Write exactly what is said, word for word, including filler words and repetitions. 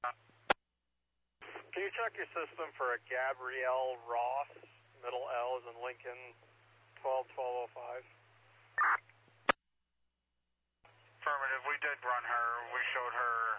Can you check your system for a Gabrielle Ross, middle L is in Lincoln, twelve twelve oh five? Affirmative, we did run her. We showed her